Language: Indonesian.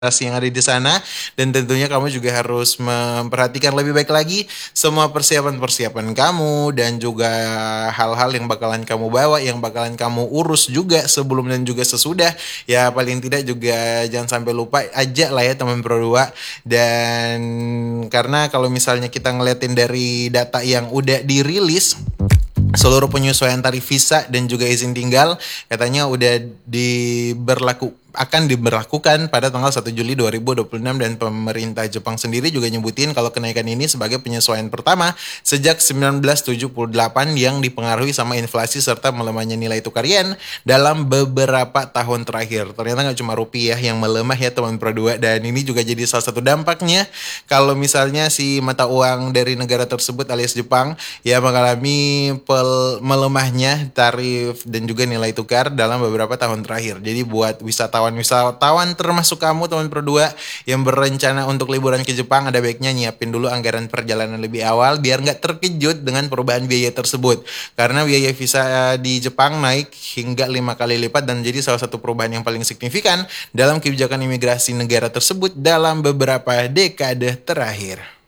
yang ada di sana, dan tentunya kamu juga harus memperhatikan lebih baik lagi semua persiapan-persiapan kamu dan juga hal-hal yang bakalan kamu bawa, yang bakalan kamu urus juga sebelum dan juga sesudah. Ya paling tidak juga jangan sampai lupa aja lah ya teman Pro 2. Dan karena kalau misalnya kita ngeliatin dari data yang udah dirilis, seluruh penyesuaian tarif visa dan juga izin tinggal katanya udah akan diberlakukan pada tanggal 1 Juli 2026, dan pemerintah Jepang sendiri juga nyebutin kalau kenaikan ini sebagai penyesuaian pertama sejak 1978 yang dipengaruhi sama inflasi serta melemahnya nilai tukar yen dalam beberapa tahun terakhir. Ternyata nggak cuma rupiah yang melemah ya teman Pro 2, dan ini juga jadi salah satu dampaknya kalau misalnya si mata uang dari negara tersebut alias Jepang ya mengalami melemahnya tarif dan juga nilai tukar dalam beberapa tahun terakhir. Jadi buat wisatawan termasuk kamu teman Pro 2 yang berencana untuk liburan ke Jepang, ada baiknya nyiapin dulu anggaran perjalanan lebih awal biar nggak terkejut dengan perubahan biaya tersebut. Karena biaya visa di Jepang naik hingga 5 kali lipat dan jadi salah satu perubahan yang paling signifikan dalam kebijakan imigrasi negara tersebut dalam beberapa dekade terakhir.